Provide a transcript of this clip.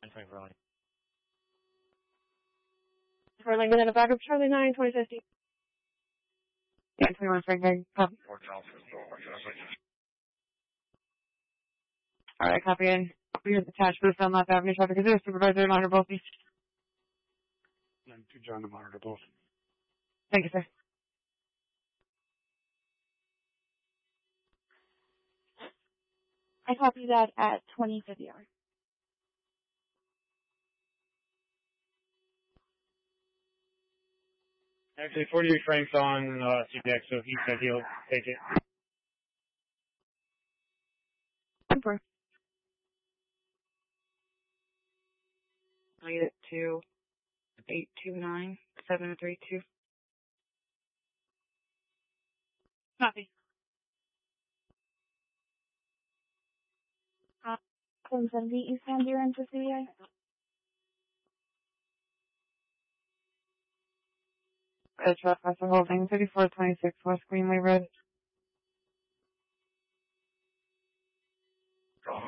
For Lincoln in a backup, Charlie 9, 2050. Yeah, 21 Frank Bag. Copy. Alright, copy in. We have attached booth on Left Avenue traffic. Is there a supervisor monitor both these? 92 John to monitor both. Thank you, sir. I copy that at 2050 hours. Actually, 48 Frank's on CPX, so he said he'll take it. Emperor. I'll get it to 829-732. Copy. 770 Eastbound Deer End to CBI. Trespass for holding 3426 West Greenway Road.